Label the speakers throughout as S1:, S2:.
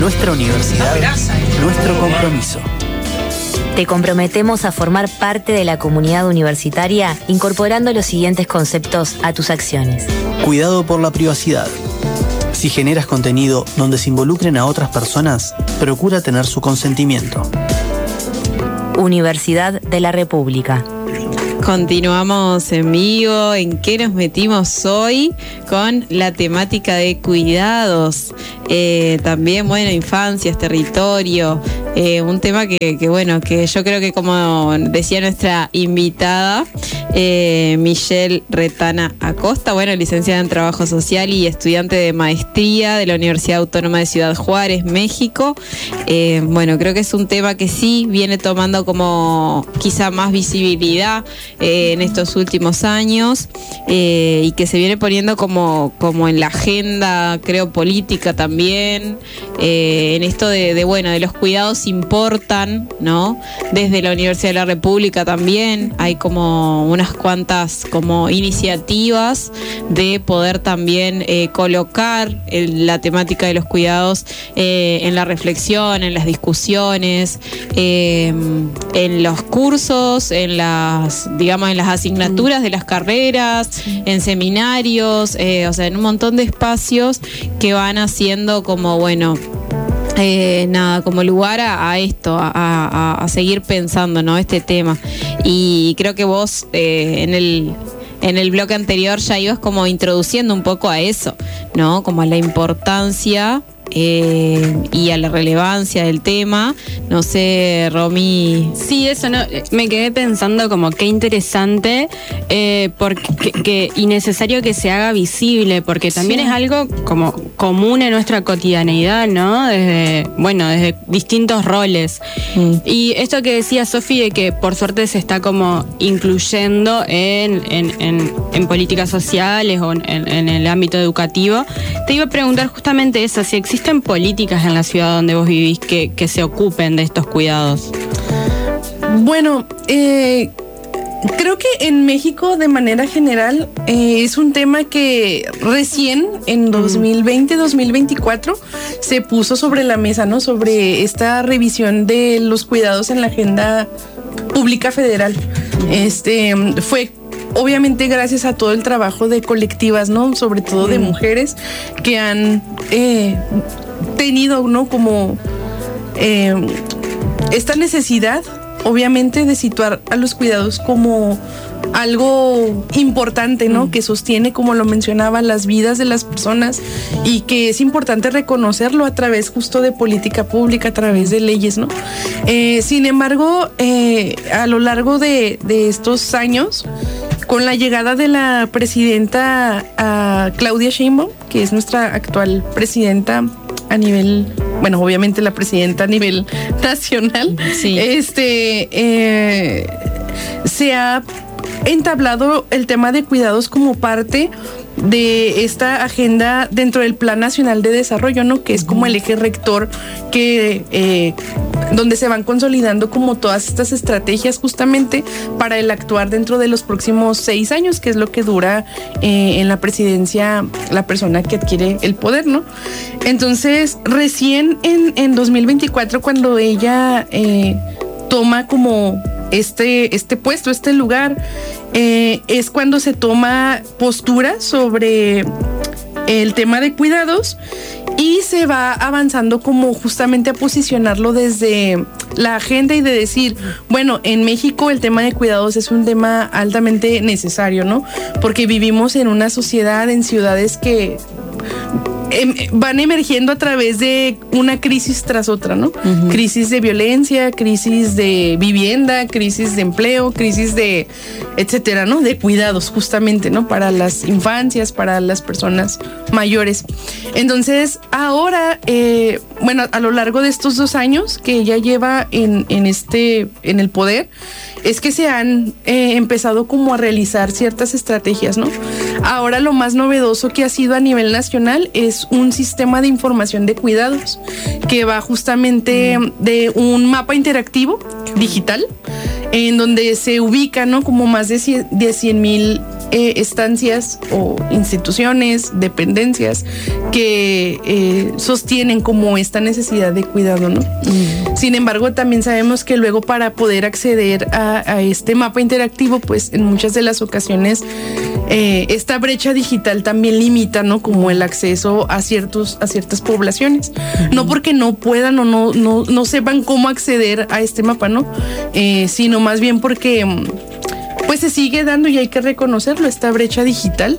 S1: Nuestra universidad, nuestro compromiso.
S2: Te comprometemos a formar parte de la comunidad universitaria incorporando los siguientes conceptos a tus acciones.
S1: Cuidado por la privacidad. Si generas contenido donde se involucren a otras personas, procura tener su consentimiento.
S2: Universidad de la República.
S3: Continuamos en vivo. ¿En qué nos metimos hoy? Con la temática de cuidados. También, bueno, infancias, territorio. Un tema que yo creo que, como decía nuestra invitada, Michelle Retana Acosta, licenciada en Trabajo Social y estudiante de maestría de la Universidad Autónoma de Ciudad Juárez, México. Creo que es un tema que sí viene tomando como quizá más visibilidad en estos últimos años, y que se viene poniendo como en la agenda, creo, política también, en esto de los cuidados importan, ¿no? Desde la Universidad de la República también hay como unas cuantas como iniciativas de poder también colocar la temática de los cuidados en la reflexión, en las discusiones, en los cursos, en las asignaturas de las carreras, en seminarios, en un montón de espacios que van haciendo como como lugar a esto, a seguir pensando, ¿no? Este tema. Y creo que vos en el bloque anterior ya ibas como introduciendo un poco a eso, ¿no? Como a la importancia y a la relevancia del tema. No sé, Romy.
S4: Sí, eso, ¿no? Me quedé pensando como qué interesante porque y necesario que se haga visible, porque también es algo como común en nuestra cotidianeidad, ¿no? Desde distintos roles. Y esto que decía Sofi, de que por suerte se está como incluyendo en políticas sociales o en el ámbito educativo, te iba a preguntar justamente eso, si existen políticas en la ciudad donde vos vivís que se ocupen de estos cuidados.
S5: Bueno, creo que en México de manera general es un tema que recién en 2020-2024 se puso sobre la mesa, ¿no? Sobre esta revisión de los cuidados en la agenda pública federal. Fue obviamente gracias a todo el trabajo de colectivas, ¿no? Sobre todo de mujeres que han tenido, ¿no? Como esta necesidad, obviamente, de situar a los cuidados como algo importante, ¿no? Que sostiene, como lo mencionaba, las vidas de las personas, y que es importante reconocerlo a través justo de política pública, a través de leyes, ¿no? Sin embargo, a lo largo de estos años, con la llegada de la presidenta Claudia Sheinbaum, que es nuestra actual presidenta a nivel, obviamente la presidenta a nivel nacional, sí. Se ha entablado el tema de cuidados como parte de esta agenda dentro del Plan Nacional de Desarrollo, ¿no? Que es como el eje rector donde se van consolidando como todas estas estrategias justamente para el actuar dentro de los próximos 6 años, que es lo que dura en la presidencia la persona que adquiere el poder, ¿no? Entonces, recién en 2024, cuando ella toma como este puesto, este lugar, es cuando se toma postura sobre el tema de cuidados y se va avanzando como justamente a posicionarlo desde la agenda y de decir, en México el tema de cuidados es un tema altamente necesario, ¿no? Porque vivimos en una sociedad, en ciudades que van emergiendo a través de una crisis tras otra, ¿no? Uh-huh. Crisis de violencia, crisis de vivienda, crisis de empleo, crisis de etcétera, ¿no? De cuidados, justamente, ¿no? Para las infancias, para las personas mayores. Entonces, ahora, a lo largo de estos 2 años que ella lleva en el poder, es que se han empezado como a realizar ciertas estrategias, ¿no? Ahora lo más novedoso que ha sido a nivel nacional es un sistema de información de cuidados que va justamente de un mapa interactivo digital en donde se ubica, ¿no? Como más de 100,000 estancias o instituciones, dependencias que sostienen como esta necesidad de cuidado, ¿no? Sin embargo, también sabemos que luego para poder acceder a este mapa interactivo, pues en muchas de las ocasiones esta brecha digital también limita, ¿no? Como el acceso a ciertas poblaciones. No porque no puedan o no sepan cómo acceder a este mapa, ¿no? Sino más bien porque pues se sigue dando, y hay que reconocerlo, esta brecha digital,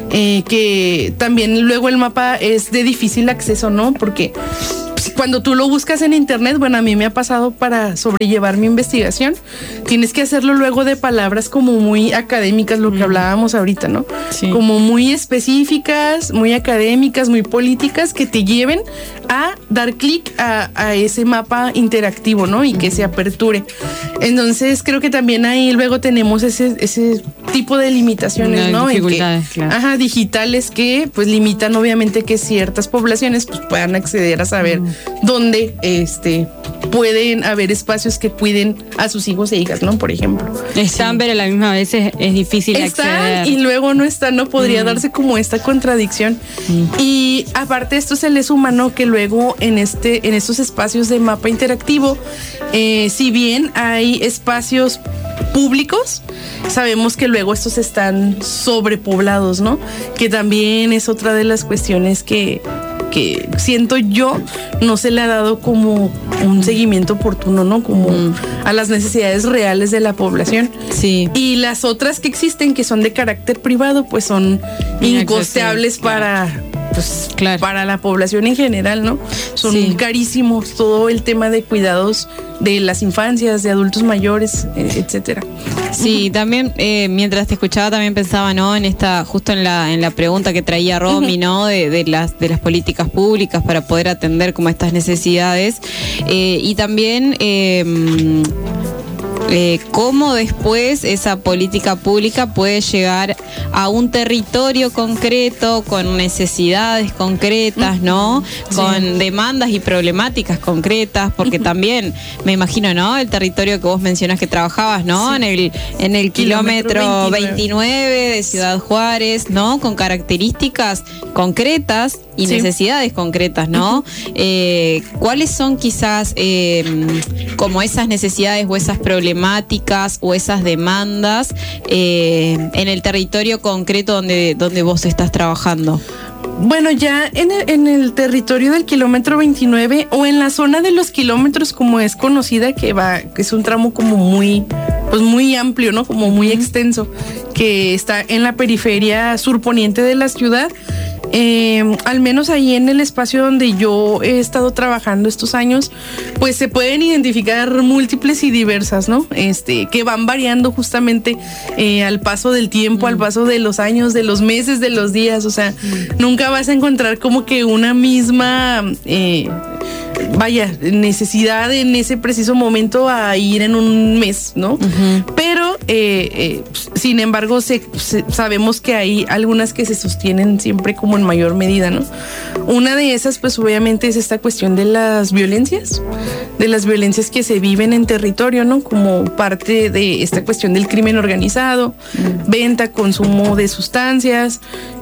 S5: que también luego el mapa es de difícil acceso, ¿no? Porque cuando tú lo buscas en internet, bueno, a mí me ha pasado para sobrellevar mi investigación, tienes que hacerlo luego de palabras como muy académicas, lo que hablábamos ahorita, ¿no? Sí. Como muy específicas, muy académicas, muy políticas, que te lleven a dar clic a ese mapa interactivo, ¿no? Y que se aperture. Entonces creo que también ahí luego tenemos ese tipo de limitaciones, ¿no?
S4: Dificultades,
S5: claro. Digitales que pues limitan obviamente que ciertas poblaciones pues puedan acceder a saber dónde pueden haber espacios que cuiden a sus hijos e hijas, ¿no? Por ejemplo.
S4: Están, pero a la misma vez es difícil acceder.
S5: Y luego no están, ¿no? Podría darse como esta contradicción. Y aparte esto se le suma, ¿no? Que luego en estos espacios de mapa interactivo, si bien hay espacios públicos, sabemos que luego estos están sobrepoblados, ¿no? Que también es otra de las cuestiones que siento yo no se le ha dado como un seguimiento oportuno, ¿no? Como a las necesidades reales de la población.
S3: Sí.
S5: Y las otras que existen, que son de carácter privado, pues son incosteables para la población en general, ¿no? Son carísimos, todo el tema de cuidados de las infancias, de adultos mayores, etcétera.
S3: Sí, también mientras te escuchaba también pensaba, ¿no? Justo en la pregunta que traía Romy, ¿no? De las políticas públicas para poder atender como estas necesidades, y también cómo después esa política pública puede llegar a un territorio concreto, con necesidades concretas, ¿no? Con demandas y problemáticas concretas, porque también me imagino, ¿no? El territorio que vos mencionás que trabajabas, ¿no? Sí. En el kilómetro 29 de Ciudad Juárez, ¿no? Con características concretas y necesidades concretas, ¿no? ¿Cuáles son quizás como esas necesidades o esas problemáticas o esas demandas en el territorio concreto donde vos estás trabajando?
S5: Bueno, ya en el territorio del kilómetro 29 o en la zona de los kilómetros, como es conocida, que es un tramo como muy amplio, ¿no? Como muy extenso, que está en la periferia surponiente de la ciudad. Al menos ahí en el espacio donde yo he estado trabajando estos años, pues se pueden identificar múltiples y diversas, ¿no? Que van variando justamente al paso del tiempo, al paso de los años, de los meses, de los días. O sea, nunca vas a encontrar como que una misma necesidad en ese preciso momento a ir en un mes, ¿no? Pero sin embargo sabemos que hay algunas que se sostienen siempre como en mayor medida, ¿no? Una de esas pues obviamente es esta cuestión de las violencias que se viven en territorio, ¿no? Como parte de esta cuestión del crimen organizado, venta, consumo de sustancias,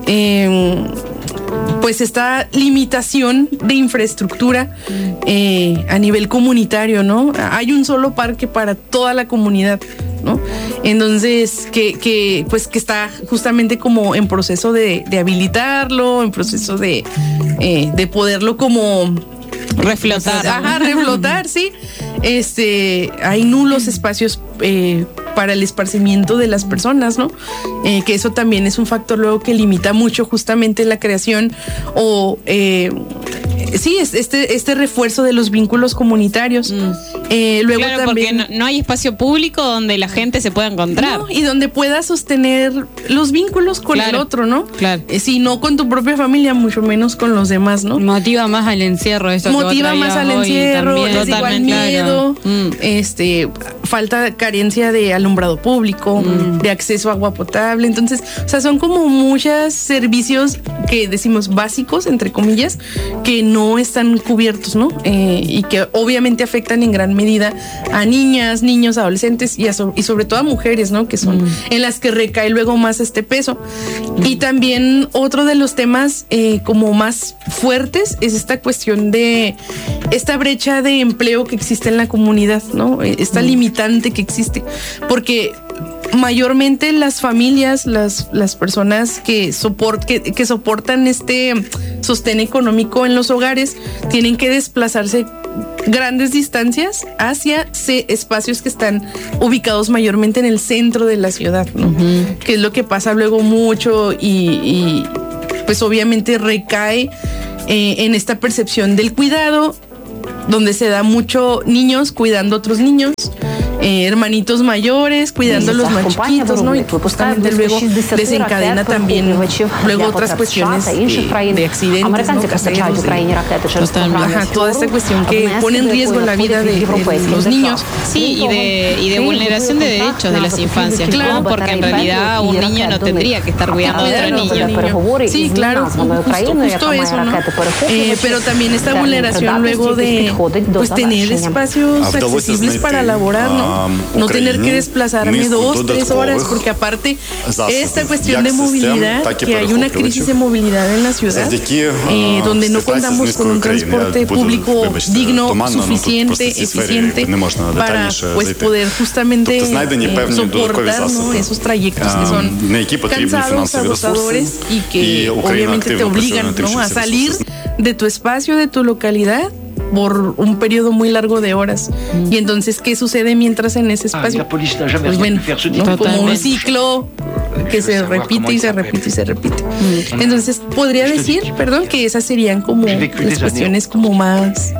S5: pues esta limitación de infraestructura a nivel comunitario, ¿no? Hay un solo parque para toda la comunidad, ¿no? Entonces, que está justamente como en proceso de habilitarlo, en proceso de poderlo como
S3: reflotar.
S5: Reflotar, sí. Hay nulos espacios para el esparcimiento de las personas, ¿no? Que eso también es un factor luego que limita mucho justamente la creación o este refuerzo de los vínculos comunitarios. Luego
S3: claro,
S5: también,
S3: porque no hay espacio público donde la gente se pueda encontrar.
S5: No, y donde pueda sostener los vínculos con el otro, ¿no?
S3: Claro.
S5: Si no con tu propia familia, mucho menos con los demás, ¿no?
S4: Motiva más al encierro.
S5: Motiva más al encierro, les digo, al miedo. carencia de alumbrado público, de acceso a agua potable. Entonces, o sea, son como muchos servicios que decimos básicos, entre comillas, que no están cubiertos, ¿no? Y que obviamente afectan en gran medida a niñas, niños, adolescentes y sobre todo a mujeres, ¿no? Que son en las que recae luego más este peso. Y también otro de los temas como más fuertes es esta cuestión de esta brecha de empleo que existe en la comunidad, ¿no? Esta limitante que existe, porque mayormente las familias, las personas que soportan este sostén económico en los hogares tienen que desplazarse grandes distancias hacia espacios que están ubicados mayormente en el centro de la ciudad, ¿no? Que es lo que pasa luego mucho y pues obviamente recae en esta percepción del cuidado, donde se da mucho niños cuidando a otros niños, hermanitos mayores cuidando a los más chiquitos, ¿no? Y justamente luego desencadena también luego otras cuestiones de accidentes, ¿no? Toda esta cuestión que pone en riesgo la vida de los niños.
S3: Sí, y de vulneración de derechos de las infancias, claro, porque en realidad un niño no tendría que estar cuidando a otro niño.
S5: Sí, claro, justo eso, ¿no? Pero también esta vulneración luego de pues tener espacios accesibles para laborar, ¿no? No tener que desplazarme 2-3 horas, porque aparte esta cuestión de movilidad, que hay una crisis de movilidad en la ciudad, donde no contamos con un transporte público digno, suficiente, eficiente, para pues poder justamente soportar, ¿no? Esos trayectos que son cansados, agotadores y que obviamente te obligan, ¿no? A salir de tu espacio, de tu localidad, por un periodo muy largo de horas. Y entonces, ¿qué sucede mientras en ese espacio? Pues bueno, ¿no? Como un ciclo que se repite y se repite y se repite. Entonces, podría decir, que esas serían como las cuestiones como más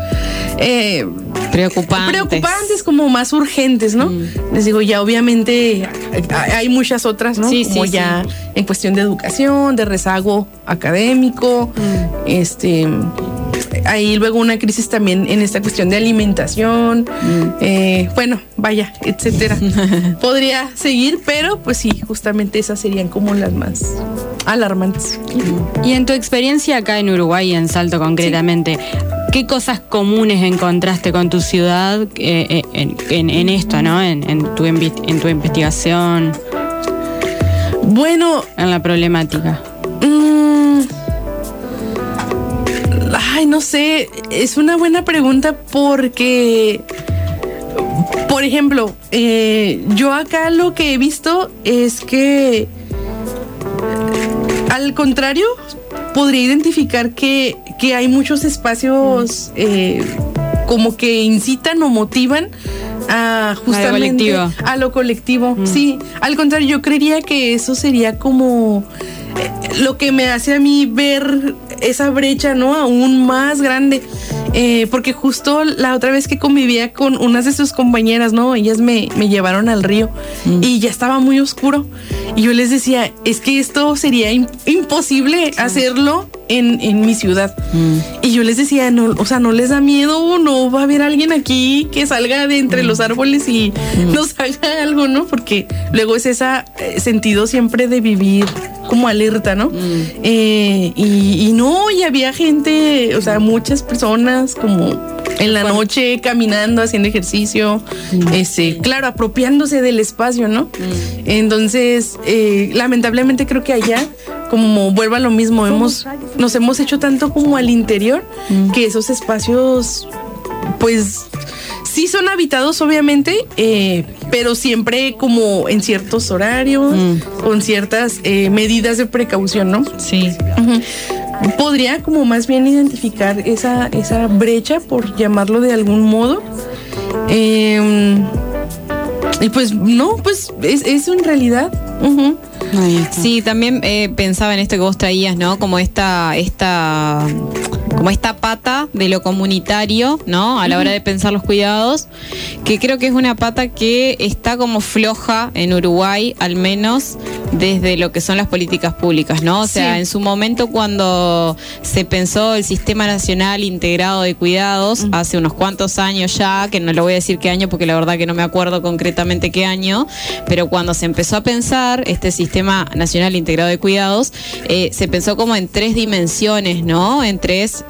S5: preocupantes, como más urgentes, ¿no? Les digo, ya obviamente hay muchas otras, ¿no? Como ya en cuestión de educación, de rezago académico, hay luego una crisis también en esta cuestión de alimentación, etcétera. Podría seguir, pero pues sí, justamente esas serían como las más alarmantes.
S4: Y en tu experiencia acá en Uruguay, en Salto concretamente, ¿qué cosas comunes encontraste con tu ciudad en esto, ¿no? En tu investigación.
S5: Bueno,
S4: en la problemática.
S5: No sé, es una buena pregunta porque, por ejemplo, yo acá lo que he visto es que, al contrario, podría identificar que hay muchos espacios como que incitan o motivan a justamente a lo colectivo. Sí, al contrario, yo creería que eso sería como lo que me hace a mí ver esa brecha, ¿no? Aún más grande, porque justo la otra vez que convivía con unas de sus compañeras, ¿no? Ellas me llevaron al río y ya estaba muy oscuro y yo les decía, es que esto sería imposible hacerlo en mi ciudad. Y yo les decía, no, o sea, no les da miedo, no va a haber alguien aquí que salga de entre los árboles y nos haga algo, ¿no? Porque luego es ese sentido siempre de vivir como alerta, ¿no? Y había gente, o sea, muchas personas como en la noche caminando, haciendo ejercicio, claro, apropiándose del espacio, ¿no? Entonces, lamentablemente creo que allá, como vuelvo a lo mismo, nos hemos hecho tanto como al interior, que esos espacios, pues, sí son habitados, obviamente, pero siempre como en ciertos horarios, con ciertas medidas de precaución, ¿no?
S3: Sí.
S5: Podría como más bien identificar esa brecha, por llamarlo de algún modo. Y pues no, pues es eso en realidad.
S3: Sí, también pensaba en esto que vos traías, ¿no? Como esta esta pata de lo comunitario, ¿no? A la hora de pensar los cuidados, que creo que es una pata que está como floja en Uruguay, al menos desde lo que son las políticas públicas, ¿no? O sea, en su momento cuando se pensó el Sistema Nacional Integrado de Cuidados, hace unos cuantos años ya, que no le voy a decir qué año porque la verdad que no me acuerdo concretamente qué año, pero cuando se empezó a pensar este Sistema Nacional Integrado de Cuidados, se pensó como en 3 dimensiones, ¿no? En 3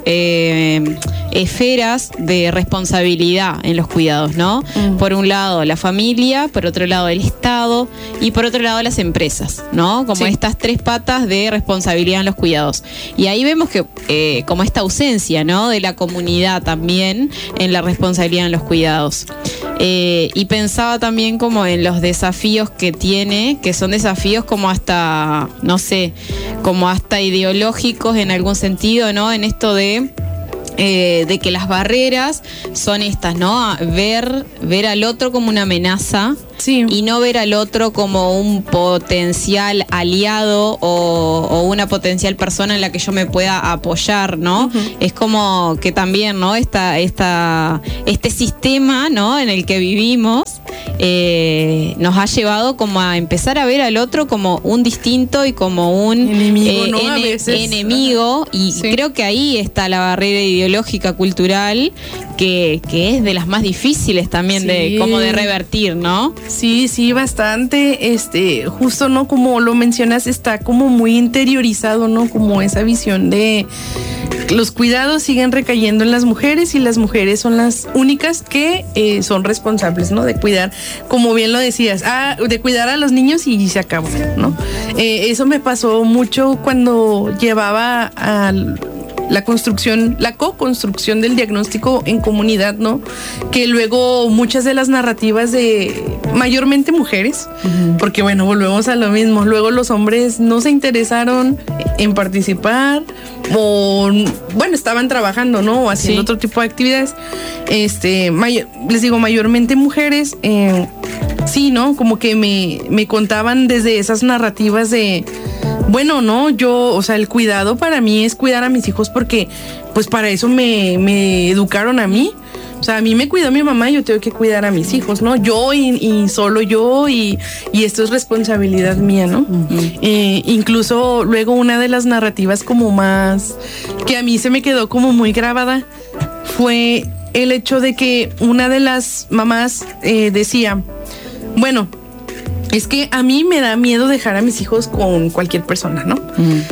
S3: esferas de responsabilidad en los cuidados, ¿no? Por un lado la familia, por otro lado el Estado y por otro lado las empresas, ¿no? Como estas 3 patas de responsabilidad en los cuidados. Y ahí vemos que como esta ausencia, ¿no? De la comunidad también en la responsabilidad en los cuidados. Y pensaba también como en los desafíos que tiene, que son desafíos como hasta, no sé, como hasta ideológicos en algún sentido, ¿no? En esto de que las barreras son estas, ¿no? Ver al otro como una amenaza. Sí. Y no ver al otro como un potencial aliado o una potencial persona en la que yo me pueda apoyar, ¿no? Es como que también, ¿no? Este sistema, ¿no? En el que vivimos nos ha llevado como a empezar a ver al otro como un distinto y como un enemigo, ¿no? A veces. Enemigo, y creo que ahí está la barrera ideológica cultural que es de las más difíciles también de revertir, ¿no? Sí, bastante. Justo, ¿no? Como lo mencionas, está como muy interiorizado, ¿no? Como esa visión de los cuidados siguen recayendo en las mujeres y las mujeres son las únicas que son responsables, ¿no? De cuidar, como bien lo decías, de cuidar a los niños y se acabó, ¿no? Eso me pasó mucho cuando llevaba la co-construcción del diagnóstico en comunidad, ¿no? Que luego muchas de las narrativas de mayormente mujeres, porque bueno, volvemos a lo mismo, luego los hombres no se interesaron en participar o, bueno, estaban trabajando, ¿no? O haciendo otro tipo de actividades. Les digo, mayormente mujeres, sí, ¿no? Como que me contaban desde esas narrativas de, bueno, no, o sea, el cuidado para mí es cuidar a mis hijos porque, pues para eso me educaron a mí. O sea, a mí me cuidó mi mamá y yo tengo que cuidar a mis hijos, ¿no? Yo y solo yo y esto es responsabilidad mía, ¿no? Incluso luego una de las narrativas como más, que a mí se me quedó como muy grabada, fue el hecho de que una de las mamás decía, bueno, es que a mí me da miedo dejar a mis hijos con cualquier persona, ¿no?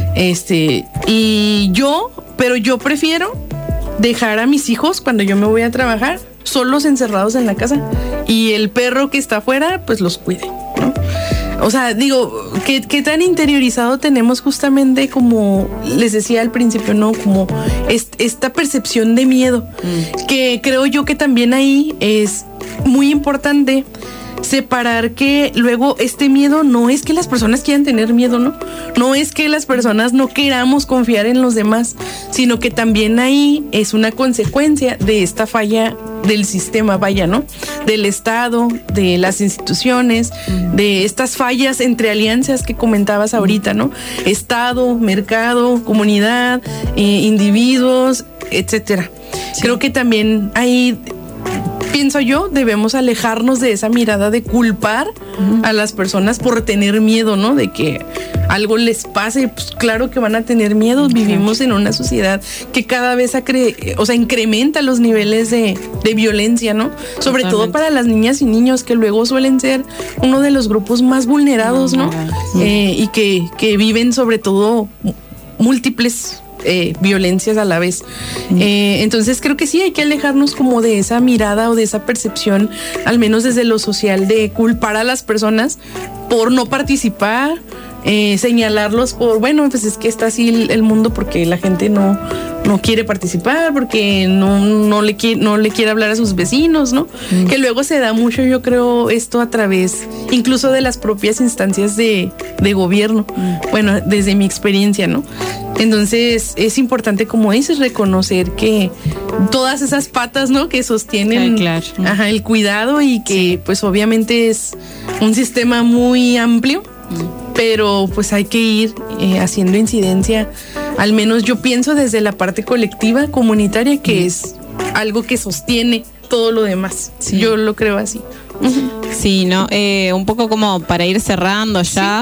S3: Pero yo prefiero dejar a mis hijos cuando yo me voy a trabajar solos encerrados en la casa y el perro que está afuera pues los cuide, ¿no? O sea, digo, ¿qué tan interiorizado tenemos justamente, como les decía al principio, ¿no? Como esta percepción de miedo, que creo yo que también ahí es muy importante separar que luego este miedo no es que las personas quieran tener miedo, ¿no? No es que las personas no queramos confiar en los demás, sino que también ahí es una consecuencia de esta falla del sistema, vaya, ¿no? Del Estado, de las instituciones, de estas fallas entre alianzas que comentabas ahorita, ¿no? Estado, mercado, comunidad, individuos, etcétera. Sí. Creo que también ahí, pienso yo, debemos alejarnos de esa mirada de culpar a las personas por tener miedo, ¿no? De que algo les pase, pues claro que van a tener miedo. Vivimos en una sociedad que cada vez incrementa los niveles de violencia, ¿no? Sobre todo para las niñas y niños, que luego suelen ser uno de los grupos más vulnerados, ¿no? Y que viven sobre todo múltiples violencias a la vez. Entonces creo que sí hay que alejarnos como de esa mirada o de esa percepción, al menos desde lo social, de culpar a las personas por no participar, señalarlos por, bueno, pues es que está así el mundo porque la gente no quiere participar, porque no le quiere hablar a sus vecinos, ¿no? Que luego se da mucho, yo creo, esto a través incluso de las propias instancias de gobierno. Bueno, desde mi experiencia, ¿no? Entonces es importante, como dices, reconocer que todas esas patas, ¿no? Que sostienen el cuidado, y que pues obviamente es un sistema muy amplio, pero pues hay que ir haciendo incidencia
S5: al menos yo pienso desde la parte colectiva, comunitaria, que es algo que sostiene todo lo demás.
S3: Sí.
S5: Yo lo creo así.
S3: Sí, ¿no? Un poco como para ir cerrando ya,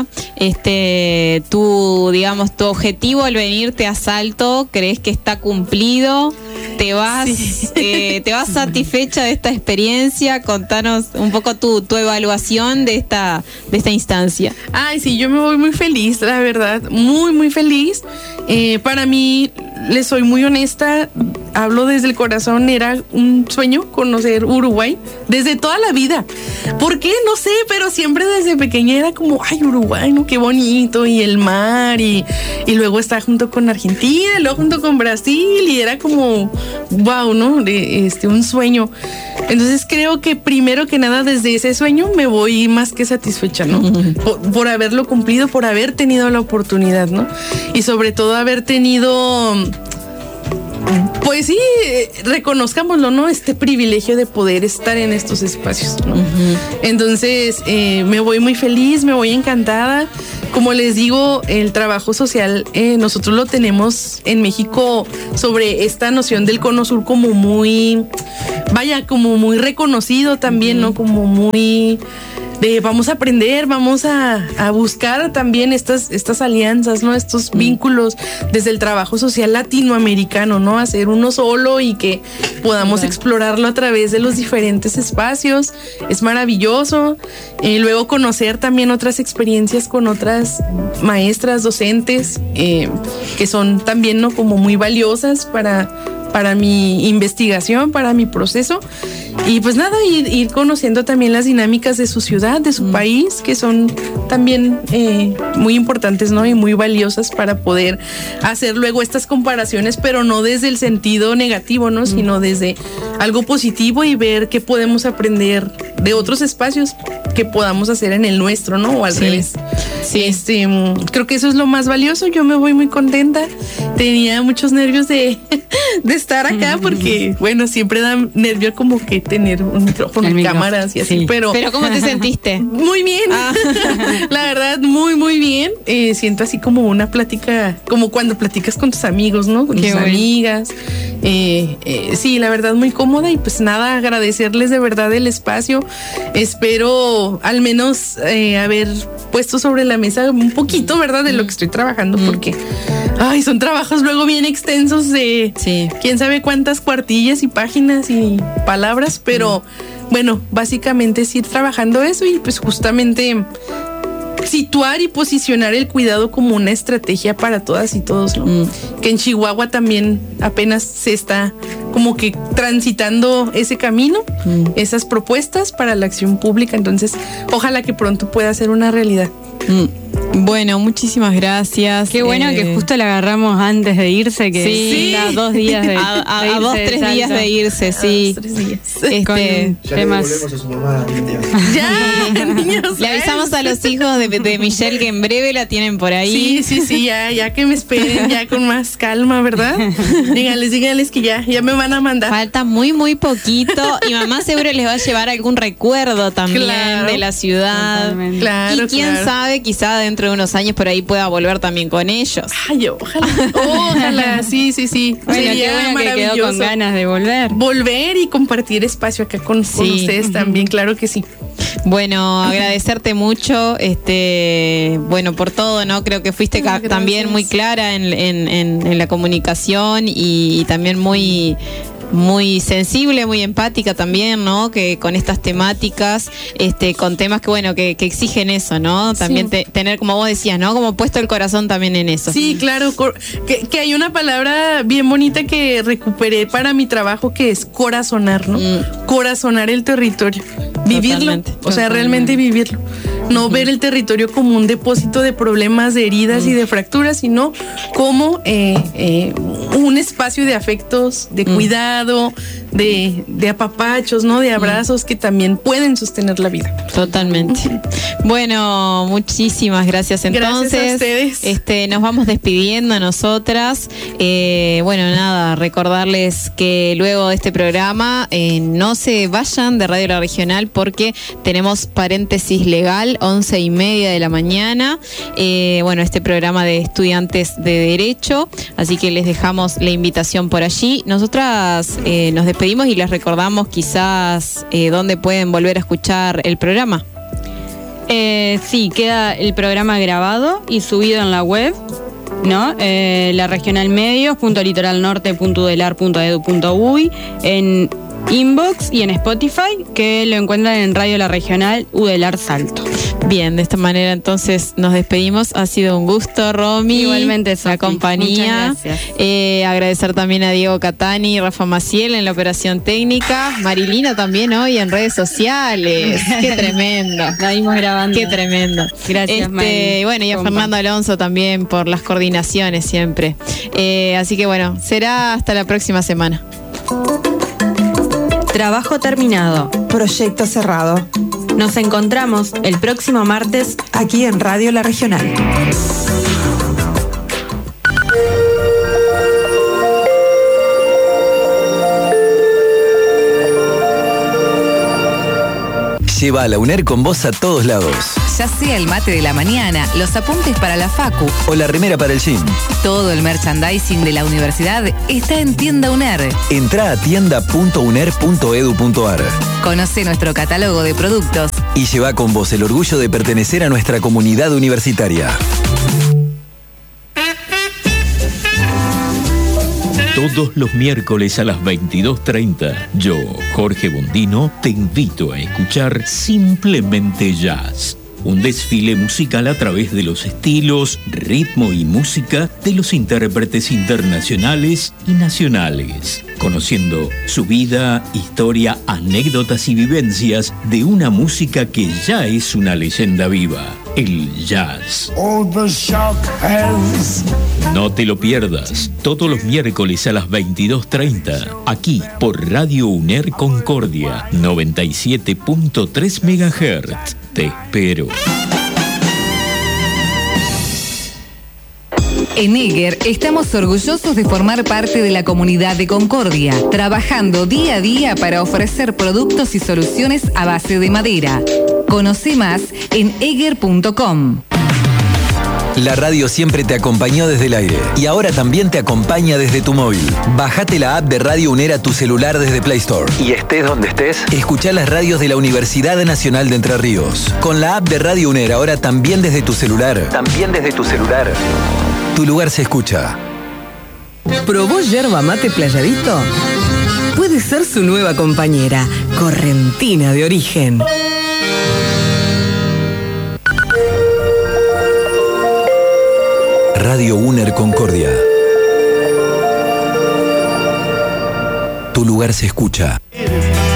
S3: tu objetivo al venirte a Salto, ¿crees que está cumplido? ¿Te vas satisfecha de esta experiencia? Contanos un poco tu evaluación de esta instancia.
S5: Ay, sí, yo me voy muy feliz, la verdad, muy, muy feliz. Para mí, les soy muy honesta, hablo desde el corazón, era un sueño conocer Uruguay desde toda la vida. ¿Por qué? No sé, pero siempre desde pequeña era como, ay, Uruguay, ¿no? Qué bonito, y el mar, y luego está junto con Argentina, y luego junto con Brasil, y era como, wow, ¿no? Un sueño. Entonces creo que primero que nada desde ese sueño me voy más que satisfecha, ¿no? Por haberlo cumplido, por haber tenido la oportunidad, ¿no? Y sobre todo haber tenido... Pues sí, reconozcámoslo, ¿no? Este privilegio de poder estar en estos espacios, ¿no? Entonces, me voy muy feliz, me voy encantada. Como les digo, el trabajo social, nosotros lo tenemos en México sobre esta noción del Cono Sur como muy, como muy reconocido también, ¿no? Como muy... vamos a aprender, vamos a buscar también estas alianzas, ¿no? Estos vínculos desde el trabajo social latinoamericano, ¿no? Hacer uno solo y que podamos explorarlo a través de los diferentes espacios. Es maravilloso. Luego conocer también otras experiencias con otras maestras, docentes, que son también, ¿no? Como muy valiosas para mi investigación, para mi proceso. Y pues nada, ir conociendo también las dinámicas de su ciudad, de su país, que son también muy importantes, ¿no? Y muy valiosas para poder hacer luego estas comparaciones, pero no desde el sentido negativo, ¿no? Sino desde algo positivo y ver qué podemos aprender de otros espacios que podamos hacer en el nuestro, ¿no? O al revés. Sí. Creo que eso es lo más valioso. Yo me voy muy contenta. Tenía muchos nervios de estar acá porque, bueno, siempre da nervio como que tener un micrófono y cámaras y así, pero
S3: ¿cómo te sentiste?
S5: Muy bien. La verdad, muy, muy bien. Siento así como una plática, como cuando platicas con tus amigos, ¿no? Con tus amigas. Sí, la verdad, muy cómoda y pues nada, agradecerles de verdad el espacio. Espero al menos haber puesto sobre la mesa un poquito, ¿verdad? De lo que estoy trabajando, porque son trabajos luego bien extensos de quién sabe cuántas cuartillas y páginas y palabras, pero bueno, básicamente es ir trabajando eso y pues justamente situar y posicionar el cuidado como una estrategia para todas y todos, ¿no? Que en Chihuahua también apenas se está como que transitando ese camino, esas propuestas para la acción pública, entonces ojalá que pronto pueda ser una realidad.
S3: Bueno, muchísimas gracias.
S4: Qué bueno que justo la agarramos antes de irse, que está 2 días de
S3: a 2-3 días de irse, sí.
S5: 2-3 días.
S4: Con temas.
S6: Volvemos a su mamá.
S5: Ya, niños.
S3: Le avisamos a los hijos de Michelle que en breve la tienen por ahí.
S5: Sí, ya que me esperen, ya con más calma, ¿verdad? Díganles que ya me van a mandar.
S3: Falta muy, muy poquito y mamá seguro les va a llevar algún recuerdo también de la ciudad.
S4: Totalmente.
S5: Claro,
S3: y quién sabe, quizá dentro de unos años por ahí pueda volver también con ellos.
S5: Ay, ojalá, sí.
S4: Bueno,
S5: sería
S4: qué bueno
S5: maravilloso.
S4: que quedó con ganas de volver.
S5: Volver y compartir espacio acá con ustedes también, claro que sí.
S3: Bueno, agradecerte mucho, bueno, por todo, ¿no? Creo que fuiste también muy clara en la comunicación y también muy sensible, muy empática también, ¿no? Que con estas temáticas, con temas que, bueno, que exigen eso, ¿no? También tener, como vos decías, ¿no? Como puesto el corazón también en eso.
S5: Sí, claro, que hay una palabra bien bonita que recuperé para mi trabajo que es corazonar, ¿no? Corazonar el territorio, vivirlo, o sea, realmente vivirlo. No ver el territorio como un depósito de problemas, de heridas y de fracturas, sino como un espacio de afectos, de cuidado, de apapachos, ¿no? De abrazos que también pueden sostener la vida.
S3: Totalmente. Bueno, muchísimas gracias entonces.
S5: Gracias a ustedes.
S3: Nos vamos despidiendo nosotras. Bueno, nada, recordarles que luego de este programa no se vayan de Radio La Regional porque tenemos paréntesis legal. Regional, 11:30 de la mañana. Bueno, este programa de estudiantes de Derecho, así que les dejamos la invitación por allí. Nosotras nos despedimos y les recordamos quizás dónde pueden volver a escuchar el programa.
S4: Sí, queda el programa grabado y subido en la web, ¿no? La regionalmedios.litoralnorte.udelar.edu.uy, en Inbox y en Spotify, que lo encuentran en Radio La Regional Udelar Salto.
S3: Bien, de esta manera entonces nos despedimos. Ha sido un gusto, Romy.
S4: Igualmente, Sofi.
S3: La compañía.
S4: Muchas gracias.
S3: Agradecer también a Diego Catani y Rafa Maciel en la operación técnica. Marilina también hoy en redes sociales. Qué tremendo.
S4: La vimos grabando.
S3: Qué tremendo.
S4: Gracias, Mari.
S3: Bueno, y a Fernando Alonso también por las coordinaciones siempre. Así que bueno, será hasta la próxima semana.
S6: Trabajo terminado.
S7: Proyecto cerrado.
S6: Nos encontramos el próximo martes
S7: Aquí en Radio La Regional.
S8: Lleva a la UNER con vos a todos lados.
S9: Ya sea el mate de la mañana, los apuntes para la facu
S8: O la remera para el gym.
S9: todo el merchandising de la universidad está en Tienda UNER.
S8: Entrá a tienda.uner.edu.ar
S9: Conoce nuestro catálogo de productos.
S8: y lleva con vos el orgullo de pertenecer a nuestra comunidad universitaria.
S10: Todos los miércoles a las 22:30, yo, Jorge Bondino, te invito a escuchar Simplemente Jazz. Un desfile musical a través de los estilos, ritmo y música de los intérpretes internacionales y nacionales, conociendo su vida, historia, anécdotas y vivencias de una música que ya es una leyenda viva, el jazz. No te lo pierdas, todos los miércoles a las 22:30, aquí por Radio UNER Concordia, 97.3 MHz. Te espero.
S9: En Eger estamos orgullosos de formar parte de la comunidad de Concordia, trabajando día a día para ofrecer productos y soluciones a base de madera. Conoce más en eger.com.
S8: La radio siempre te acompañó desde el aire y ahora también te acompaña desde tu móvil. Bajate la app de Radio UNER a tu celular desde Play Store. Y estés donde estés, escuchá las radios de la Universidad Nacional de Entre Ríos. Con la app de Radio UNER ahora también desde tu celular. Tu lugar se escucha.
S11: ¿Probó yerba mate Playadito? Puede ser su nueva compañera, correntina de origen.
S8: Radio UNER Concordia. Tu lugar se escucha.